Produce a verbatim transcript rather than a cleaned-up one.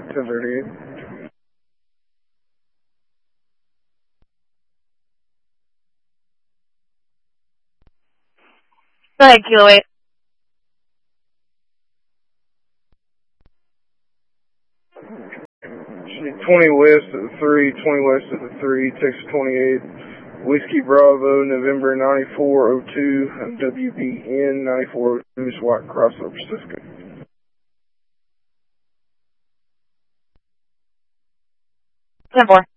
Quebec ten thirty-eight. Go ahead, Kilo eight. twenty west at the three, twenty west at the three, Texas twenty-eight, Whiskey Bravo, November ninety-four oh two, W B N ninety-four oh two, SWAT crossover Pacifica. ten four.